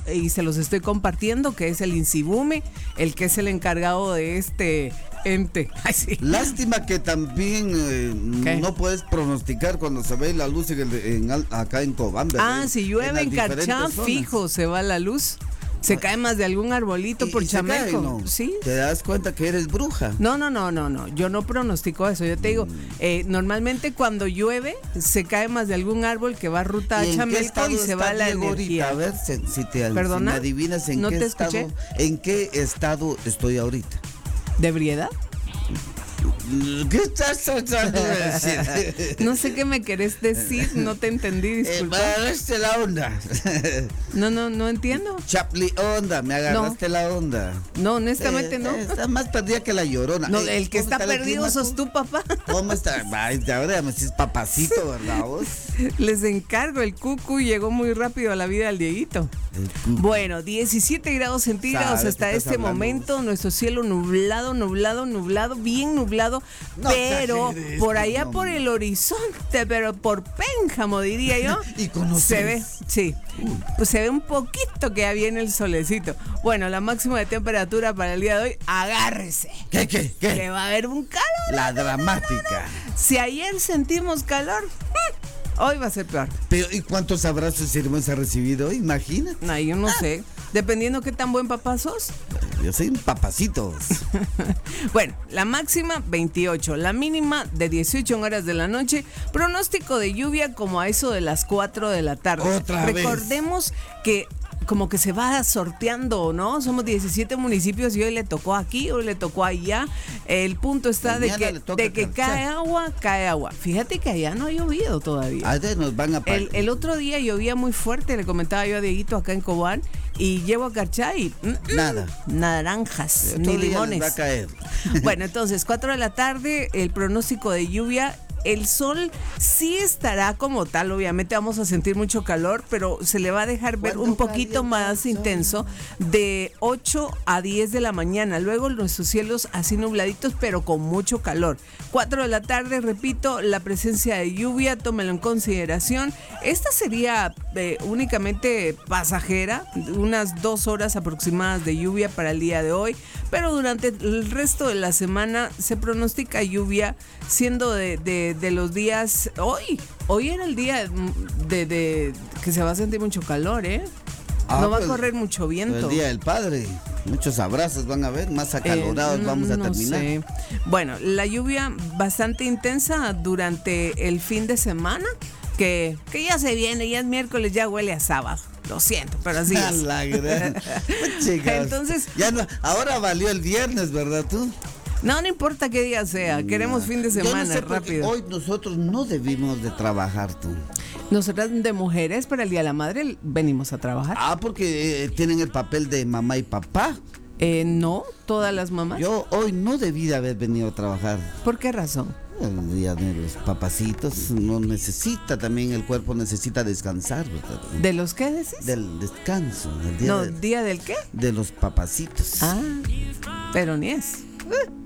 y se los estoy compartiendo, que es el Insibume, el que es el encargado de este ente. Ay, sí. Lástima que también no puedes pronosticar cuando se ve la luz acá en Cobán, ¿verdad? Si llueve en Carchá, fijo, se va la luz. Se cae más de algún arbolito por Chameco. ¿No? ¿Sí? ¿Te das cuenta que eres bruja? No. Yo no pronostico eso. Yo te digo, normalmente cuando llueve, se cae más de algún árbol que va a ruta a Chameco y se va la energía. A ver si me adivinas en ¿No qué te estado. escuché? ¿En qué estado estoy ahorita? ¿De ebriedad? ¿Qué estás tratando de decir? No sé qué me querés decir, no te entendí, disculpa. Me agarraste la onda. No entiendo. Chapli onda, me agarraste la onda. No, honestamente no. Está más perdida que la Llorona. No, el que está perdido sos tú, papá. ¿Cómo está? Ay, ahora me decís papacito, ¿verdad vos? Les encargo, el cucu llegó muy rápido a la vida del Dieguito. Bueno, 17 grados centígrados hasta este momento. Nuestro cielo nublado, bien nublado, no, pero por allá por el horizonte, pero por Pénjamo, diría yo. Y conoces. Se ve, sí. Pues se ve un poquito que ya viene el solecito. Bueno, la máxima de temperatura para el día de hoy, agárrese. ¿Qué? Que va a haber un calor. La dramática. Si ayer sentimos calor, hoy va a ser peor. Pero, ¿y cuántos abrazos y hermanos ha recibido? Imagínate. Ay, yo no sé. Dependiendo qué tan buen papá sos. Yo soy un papacito. Bueno, la máxima 28, la mínima de 18 horas de la noche. Pronóstico de lluvia como a eso de las 4 de la tarde. Otra vez. Recordemos que como que se va sorteando, ¿no? Somos 17 municipios y hoy le tocó aquí, hoy le tocó allá. El punto está de que cae agua. Fíjate que allá no ha llovido todavía. Nos van a el otro día llovía muy fuerte, le comentaba yo a Dieguito acá en Cobán, y llego a Carchá y naranjas, ni limones. Va a caer. Bueno, entonces 4 de la tarde, el pronóstico de lluvia. El sol sí estará como tal, obviamente vamos a sentir mucho calor, pero se le va a dejar ver un poquito más intenso de 8 a 10 de la mañana. Luego nuestros cielos así nubladitos, pero con mucho calor. 4 de la tarde, repito, la presencia de lluvia, tómelo en consideración. Esta sería únicamente pasajera, unas 2 horas aproximadas de lluvia para el día de hoy, pero durante el resto de la semana se pronostica lluvia, siendo de los días, hoy era el día de que se va a sentir mucho calor, no va a correr mucho viento. El día del padre, muchos abrazos van a ver, más acalorados vamos a terminar. Sé. Bueno, la lluvia bastante intensa durante el fin de semana, que ya se viene, ya es miércoles, ya huele a sábado. Lo siento, pero así es. Chicas, entonces, ya no, ahora valió el viernes, ¿verdad tú? No importa qué día sea, queremos fin de semana, yo no sé rápido. Hoy nosotros no debimos de trabajar, tú. Nosotras de mujeres para el Día de la Madre venimos a trabajar. Porque tienen el papel de mamá y papá. No, todas las mamás. Yo hoy no debí de haber venido a trabajar. ¿Por qué razón? El día de los papacitos no necesita, también el cuerpo necesita descansar, ¿verdad? ¿De los qué decís? Del descanso. ¿Día del qué? De los papacitos. Pero ni es.